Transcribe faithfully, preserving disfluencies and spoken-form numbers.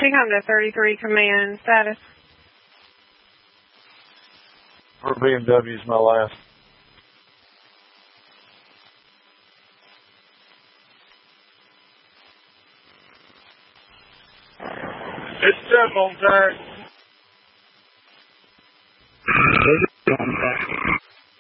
T-COM to thirty-three command, status. For B M W is my last. It's Jeff on track. On track.